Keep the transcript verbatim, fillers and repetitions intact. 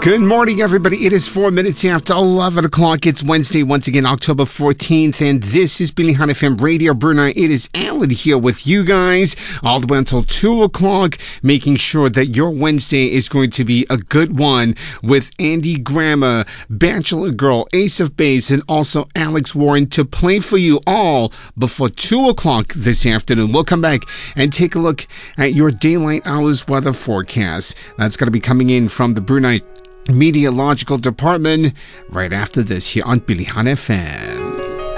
Good morning, everybody. It is four minutes after eleven o'clock. It's Wednesday, once again, October fourteenth, and this is Pilihan F M Radio Brunei. It is Alan here with you guys all the way until two o'clock, making sure that your Wednesday is going to be a good one with Andy Grammer, Bachelor Girl, Ace of Base, and also Alex Warren to play for you all before two o'clock this afternoon. We'll come back and take a look at your daylight hours weather forecast. That's going to be coming in from the Brunei Meteorological Department right after this here on Pilihan F M.